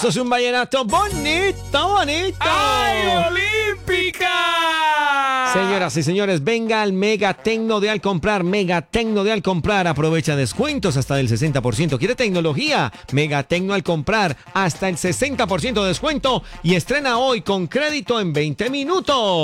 Eso es un vallenato bonito, bonito. ¡Ay, Olímpica! Señoras y señores, venga al Mega Tecno de Al Comprar. Mega Tecno de Al Comprar. Aprovecha descuentos hasta del 60%. ¿Quiere tecnología? Mega Tecno Al Comprar. Hasta el 60% de descuento. Y estrena hoy con crédito en 20 minutos.